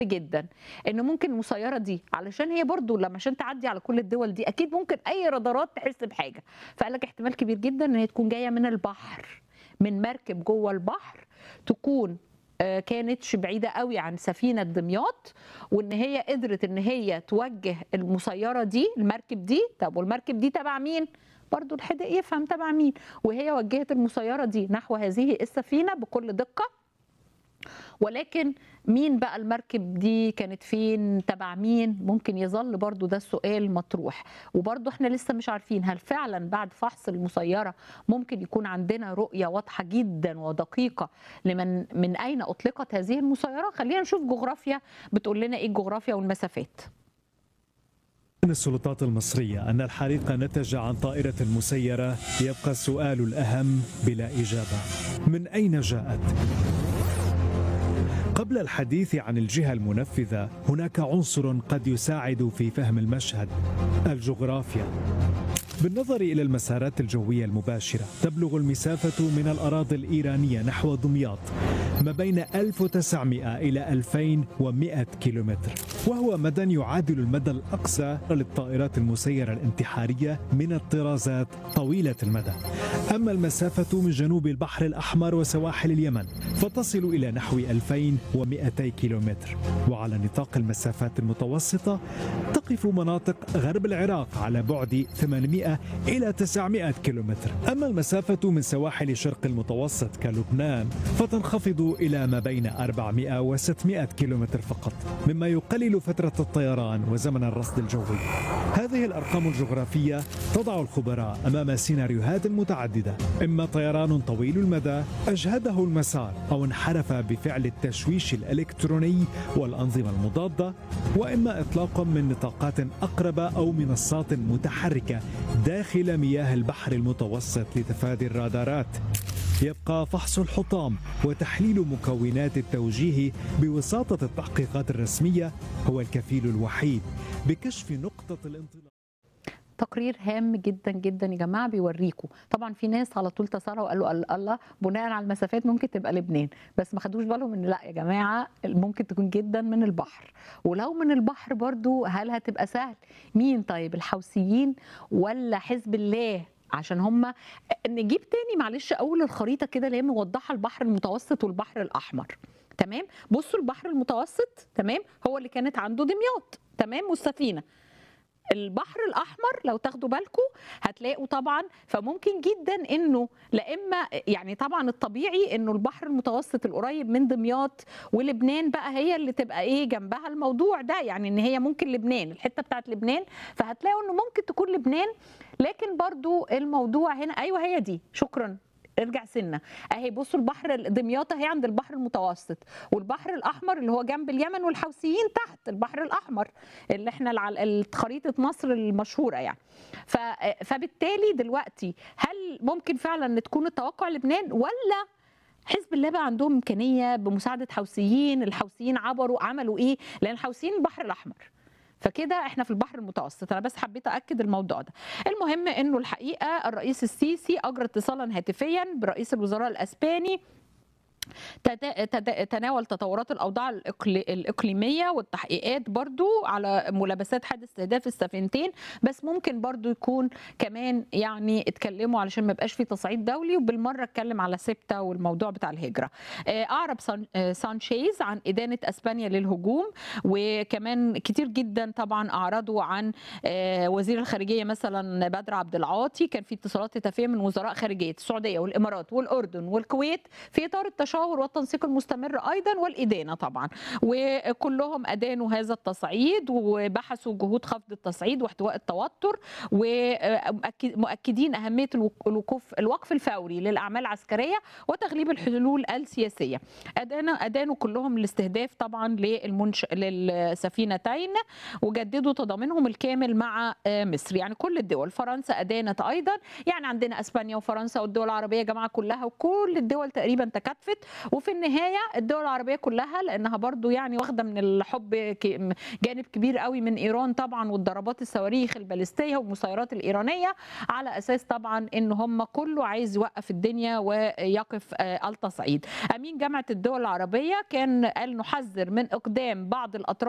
جدًا، إن ممكن المسيرة دي علشان هي برضه عشان تعدّي على كل الدول دي، أكيد ممكن أي رادارات تحس بحاجة، فقال لك احتمال كبير جدًا إن هي تكون جاية من البحر، من مركب جوّه البحر تكون كانتش بعيدة أوي عن سفينة دمياط، وإن هي قدرت إن هي توجّه المسيرة دي، المركب دي، طب والمركب دي تبع مين؟ برضه الحدق يفهم تبع مين، وهي وجّهت المسيرة دي نحو هذه السفينة بكل دقة. ولكن مين بقى المركب دي كانت فين تبع مين ممكن يظل برضو ده السؤال مطروح، وبرضو احنا لسه مش عارفين هل فعلا بعد فحص المسيرة ممكن يكون عندنا رؤية واضحة جدا ودقيقة من أين أطلقت هذه المسيرة. خلينا نشوف جغرافيا بتقول لنا إيه الجغرافيا والمسافات. من السلطات المصرية أن الحريق نتج عن طائرة مسيرة، يبقى السؤال الأهم بلا إجابة: من أين جاءت؟ قبل الحديث عن الجهة المنفذة هناك عنصر قد يساعد في فهم المشهد: الجغرافيا. بالنظر إلى المسارات الجوية المباشرة، تبلغ المسافة من الأراضي الإيرانية نحو دمياط ما بين 1900 إلى 2100 كيلومتر، وهو مدى يعادل المدى الأقصى للطائرات المسيرة الانتحارية من الطرازات طويلة المدى. أما المسافة من جنوب البحر الأحمر وسواحل اليمن فتصل إلى نحو 2200 كيلومتر. وعلى نطاق المسافات المتوسطة تقف مناطق غرب العراق على بعد 800 إلى 900 كيلومتر. أما المسافة من سواحل شرق المتوسط كلبنان فتنخفض إلى ما بين 400 و 600 كيلومتر فقط، مما يقلل فترة الطيران وزمن الرصد الجوي. هذه الأرقام الجغرافية تضع الخبراء أمام سيناريوهات متعددة: إما طيران طويل المدى أجهده المسار، أو انحرف بفعل التشويش الإلكتروني والأنظمة المضادة، وإما إطلاق من نطاقات أقرب أو منصات متحركة داخل مياه البحر المتوسط لتفادي الرادارات. يبقى فحص الحطام وتحليل مكونات التوجيه بوساطة التحقيقات الرسمية هو الكفيل الوحيد بكشف نقطة الانطلاق. تقرير هام جدا جدا يا جماعه بيوريكم. طبعا في ناس على طول تسارعوا وقالوا الله بناء على المسافات ممكن تبقى لبنان، بس ما خدوش بالهم ان لا يا جماعه ممكن تكون جدا من البحر. ولو من البحر برضو هل هتبقى سهل؟ مين طيب، الحوثيين ولا حزب الله؟ عشان هم نجيب تاني معلش اول الخريطه كده اللي هي موضحه البحر المتوسط والبحر الاحمر. تمام، بصوا البحر المتوسط تمام هو اللي كانت عنده دمياط تمام والسفينه. البحر الاحمر لو تاخدوا بالكم هتلاقوا طبعا، فممكن جدا انه لا اما يعني طبعا الطبيعي انه البحر المتوسط القريب من دمياط ولبنان بقى هي اللي تبقى ايه جنبها الموضوع ده، يعني ان هي ممكن لبنان الحته بتاعت لبنان، فهتلاقوا انه ممكن تكون لبنان. لكن برضو الموضوع هنا ايوه هي دي، شكرا ارجع سنه اهي. بصوا البحر دمياط اهي عند البحر المتوسط، والبحر الاحمر اللي هو جنب اليمن والحوثيين تحت البحر الاحمر اللي احنا خريطه مصر المشهوره يعني. فبالتالي دلوقتي هل ممكن فعلا تكون التوقع لبنان، ولا حزب الله بقى عندهم امكانيه بمساعده حوثيين؟ الحوثيين عملوا ايه؟ لان الحوثيين البحر الاحمر، فكده احنا في البحر المتوسط. انا بس حبيت اكد الموضوع ده. المهم انه الحقيقه الرئيس السيسي اجرى اتصالا هاتفيا برئيس الوزراء الاسباني، تناول تطورات الأوضاع الإقليمية والتحقيقات برضو على ملابسات حادث استهداف السفينتين، بس ممكن برضو يكون كمان يعني اتكلموا علشان ما يبقاش في تصعيد دولي، وبالمرة اتكلم على سبتة والموضوع بتاع الهجرة. أعرب سانشيز عن إدانة أسبانيا للهجوم، وكمان كتير جدا طبعا أعرضوا عن وزير الخارجية مثلا بدر عبد العاطي. كان في اتصالات هاتفية من وزراء خارجية السعودية والإمارات والأردن والكويت في إطار التشاور والتنسيق المستمر ايضا والادانه طبعا، وكلهم ادانوا هذا التصعيد وبحثوا جهود خفض التصعيد واحتواء التوتر، ومؤكدين اهميه الوقف الفوري للاعمال العسكريه وتغليب الحلول السياسيه. ادانوا كلهم الاستهداف طبعا للسفينتين، وجددوا تضامنهم الكامل مع مصر. يعني كل الدول، فرنسا ادانت ايضا، يعني عندنا اسبانيا وفرنسا والدول العربيه يا جماعه كلها، وكل الدول تقريبا تكاتفت وفي النهايه الدول العربيه كلها لانها برضو يعني واخده من الحب جانب كبير قوي من ايران طبعا، والضربات الصواريخ الباليستيه والمسيرات الايرانيه، على اساس طبعا ان هم كله عايز يوقف الدنيا ويقف التصعيد. امين جامعه الدول العربيه كان قال نحذر من اقدام بعض الاطراف